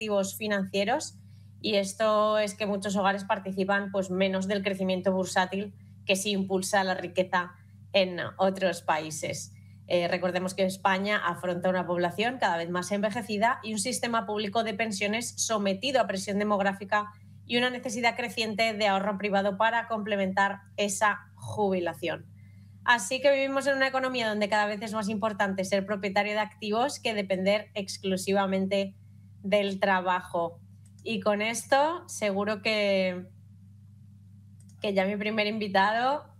activos financieros, y esto es que muchos hogares participan pues menos del crecimiento bursátil que sí impulsa la riqueza en otros países. Recordemos que España afronta una población cada vez más envejecida y un sistema público de pensiones sometido a presión demográfica y una necesidad creciente de ahorro privado para complementar esa jubilación. Así que vivimos en una economía donde cada vez es más importante ser propietario de activos que depender exclusivamente del trabajo. Y con esto seguro que ya mi primer invitado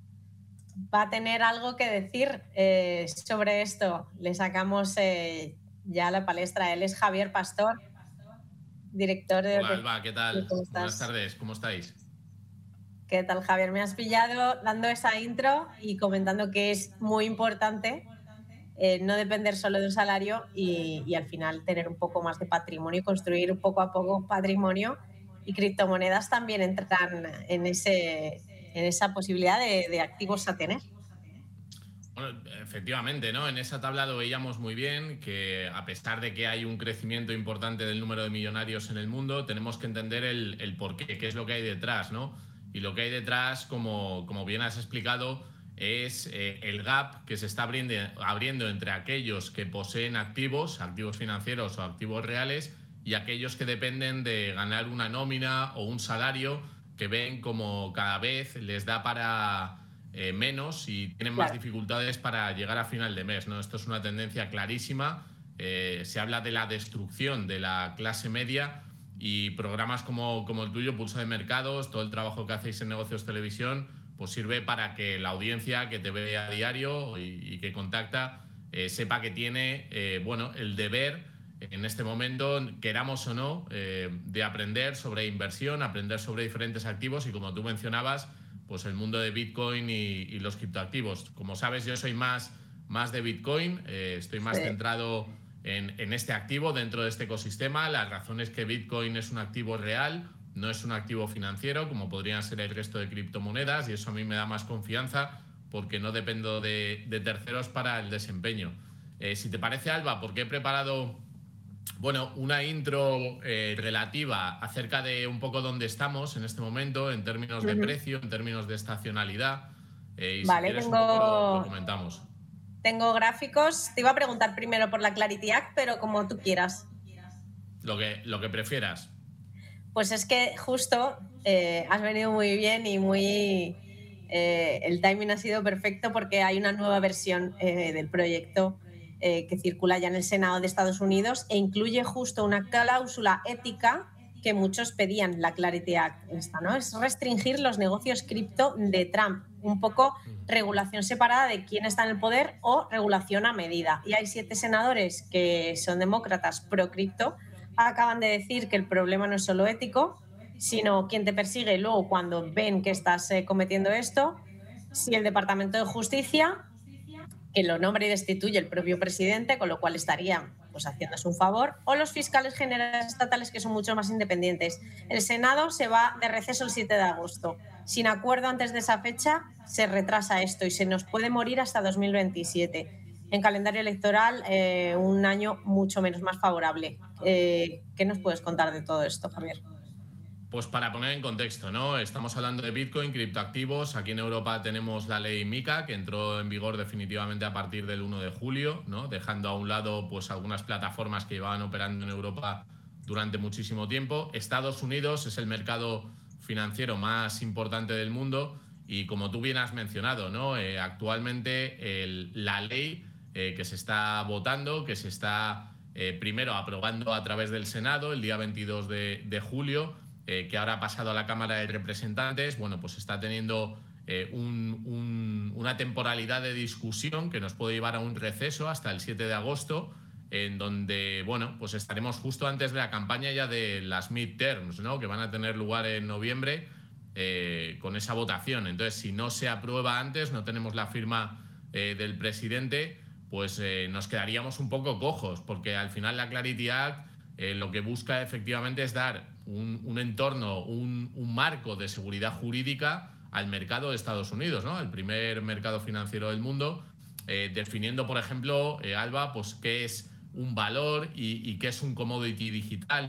va a tener algo que decir sobre esto. Le sacamos ya a la palestra. Él es Javier Pastor, director de... Hola Alba, ¿qué tal? ¿Cómo Buenas estás? tardes, ¿cómo estáis? ¿Qué tal, Javier? Me has pillado dando esa intro y comentando que es muy importante no depender solo de un salario y al final tener un poco más de patrimonio y construir poco a poco patrimonio, y criptomonedas también entran en esa posibilidad de activos a tener. Bueno, efectivamente, ¿no? En esa tabla lo veíamos muy bien, que a pesar de que hay un crecimiento importante del número de millonarios en el mundo, tenemos que entender el porqué, qué es lo que hay detrás, ¿no? Y lo que hay detrás, como bien has explicado, es el gap que se está abriendo entre aquellos que poseen activos financieros o activos reales, y aquellos que dependen de ganar una nómina o un salario, que ven como cada vez les da para menos y tienen más Claro. dificultades para llegar a final de mes, ¿no? Esto es una tendencia clarísima. Se habla de la destrucción de la clase media, y programas como el tuyo, Pulso de Mercados, todo el trabajo que hacéis en Negocios Televisión, pues sirve para que la audiencia que te ve a diario y que contacta sepa que tiene el deber en este momento, queramos o no, de aprender sobre inversión, aprender sobre diferentes activos, y como tú mencionabas, pues el mundo de Bitcoin y los criptoactivos. Como sabes, yo soy más de Bitcoin, estoy más centrado en este activo dentro de este ecosistema. La razón es que Bitcoin es un activo real, no es un activo financiero como podrían ser el resto de criptomonedas, y eso a mí me da más confianza porque no dependo de terceros para el desempeño. Si te parece, Alba, porque he preparado una intro relativa acerca de un poco dónde estamos en este momento en términos de precio, en términos de estacionalidad, y si Vale, quieres un poco lo comentamos. tengo gráficos. Te iba a preguntar primero por la Clarity Act, pero como tú quieras. Lo que prefieras. Pues es que justo has venido muy bien y el timing ha sido perfecto, porque hay una nueva versión del proyecto que circula ya en el Senado de Estados Unidos e incluye justo una cláusula ética que muchos pedían, la Clarity Act esta, ¿no? Es restringir los negocios cripto de Trump, un poco regulación separada de quién está en el poder o regulación a medida. Y hay 7 senadores que son demócratas pro cripto, acaban de decir que el problema no es solo ético, sino quién te persigue luego cuando ven que estás cometiendo esto, si el Departamento de Justicia, que lo nombra y destituye el propio presidente, con lo cual estaría pues haciéndose un favor, o los fiscales generales estatales, que son mucho más independientes. El Senado se va de receso el 7 de agosto. Sin acuerdo antes de esa fecha, se retrasa esto y se nos puede morir hasta 2027. En calendario electoral, un año mucho menos más favorable. ¿Qué nos puedes contar de todo esto, Javier? Pues para poner en contexto, ¿no? Estamos hablando de Bitcoin, criptoactivos. Aquí en Europa tenemos la ley MiCA, que entró en vigor definitivamente a partir del 1 de julio, ¿no? Dejando a un lado pues algunas plataformas que llevaban operando en Europa durante muchísimo tiempo. Estados Unidos es el mercado financiero más importante del mundo, y como tú bien has mencionado, ¿no? Actualmente la ley que se está votando, que se está primero aprobando a través del Senado el día 22 de julio, que ahora ha pasado a la Cámara de Representantes, pues está teniendo una temporalidad de discusión que nos puede llevar a un receso hasta el 7 de agosto, en donde, pues estaremos justo antes de la campaña ya de las midterms, ¿no? Que van a tener lugar en noviembre, con esa votación. Entonces, si no se aprueba antes, no tenemos la firma del presidente, pues nos quedaríamos un poco cojos, porque al final la Clarity Act lo que busca efectivamente es dar un entorno, un marco de seguridad jurídica al mercado de Estados Unidos, ¿no? El primer mercado financiero del mundo, definiendo, por ejemplo, Alba, pues qué es un valor y qué es un commodity digital.